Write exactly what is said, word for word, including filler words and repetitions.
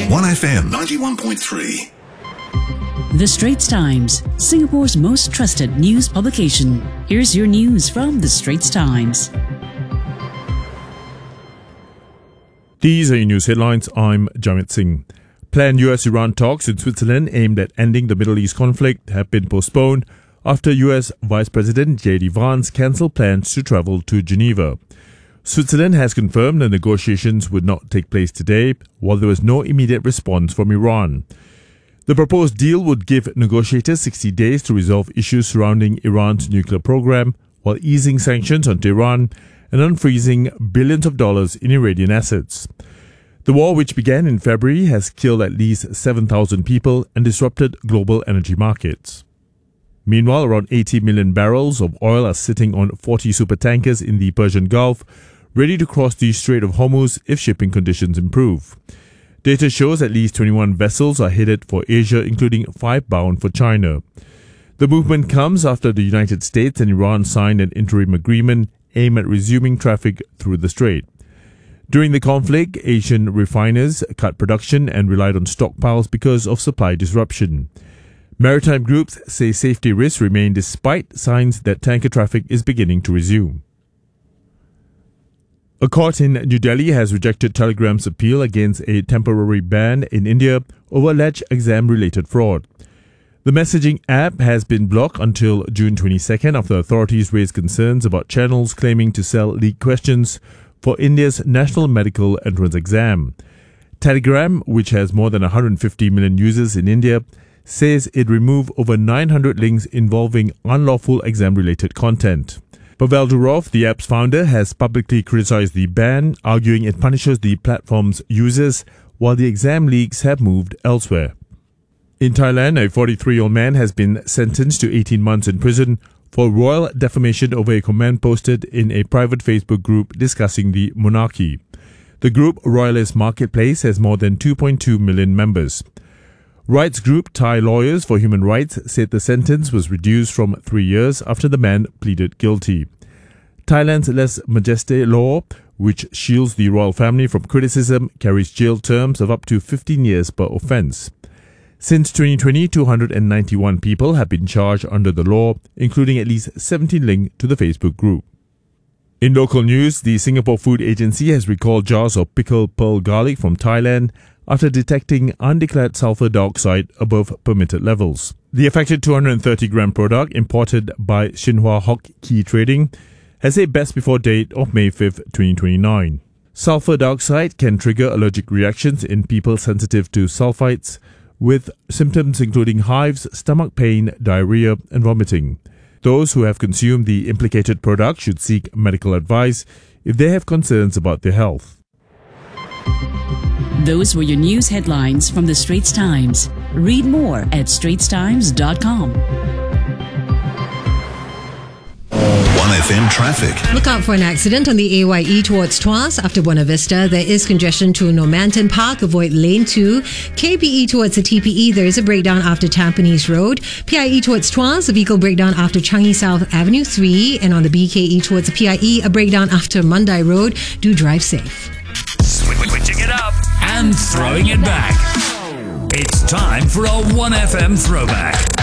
one F M ninety-one point three. The Straits Times, Singapore's most trusted news publication. Here's your news from The Straits Times. These are your news headlines. I'm Jamit Singh. Planned U S Iran talks in Switzerland aimed at ending the Middle East conflict have been postponed after U S Vice President J D Vance cancelled plans to travel to Geneva. Switzerland has confirmed the negotiations would not take place today, while there was no immediate response from Iran. The proposed deal would give negotiators sixty days to resolve issues surrounding Iran's nuclear program, while easing sanctions on Tehran and unfreezing billions of dollars in Iranian assets. The war, which began in February, has killed at least seven thousand people and disrupted global energy markets. Meanwhile, around eighty million barrels of oil are sitting on forty supertankers in the Persian Gulf, ready to cross the Strait of Hormuz if shipping conditions improve. Data shows at least twenty-one vessels are headed for Asia, including five bound for China. The movement comes after the United States and Iran signed an interim agreement aimed at resuming traffic through the strait. During the conflict, Asian refiners cut production and relied on stockpiles because of supply disruption. Maritime groups say safety risks remain despite signs that tanker traffic is beginning to resume. A court in New Delhi has rejected Telegram's appeal against a temporary ban in India over alleged exam-related fraud. The messaging app has been blocked until June twenty-second after authorities raised concerns about channels claiming to sell leaked questions for India's National Medical Entrance Exam. Telegram, which has more than one hundred fifty million users in India, says it removed over nine hundred links involving unlawful exam-related content. Pavel Durov, the app's founder, has publicly criticized the ban, arguing it punishes the platform's users while the exam leaks have moved elsewhere. In Thailand, a forty-three-year-old man has been sentenced to eighteen months in prison for royal defamation over a comment posted in a private Facebook group discussing the monarchy. The group Royalist Marketplace has more than two point two million members. Rights group Thai Lawyers for Human Rights said the sentence was reduced from three years after the man pleaded guilty. Thailand's lèse majesté law, which shields the royal family from criticism, carries jail terms of up to fifteen years per offence. Since twenty twenty, two hundred ninety-one people have been charged under the law, including at least seventeen linked to the Facebook group. In local news, the Singapore Food Agency has recalled jars of pickled pearl garlic from Thailand after detecting undeclared sulfur dioxide above permitted levels. The affected two hundred thirty gram product, imported by Xinhua Hock Key Trading, has a best before date of May fifth, twenty twenty-nine. Sulfur dioxide can trigger allergic reactions in people sensitive to sulfites, with symptoms including hives, stomach pain, diarrhea, and vomiting. Those who have consumed the implicated product should seek medical advice if they have concerns about their health. Those were your news headlines from The Straits Times. Read more at straits times dot com. one F M traffic. Look out for an accident on the A Y E towards Tuas after Buena Vista. There is congestion to Normanton Park. Avoid lane two. K P E towards the T P E. There is a breakdown after Tampines Road. P I E towards Tuas. A vehicle breakdown after Changi South Avenue three. And on the B K E towards the P I E, a breakdown after Mandai Road. Do drive safe. Switching it up and throwing it back. It's time for a one F M throwback.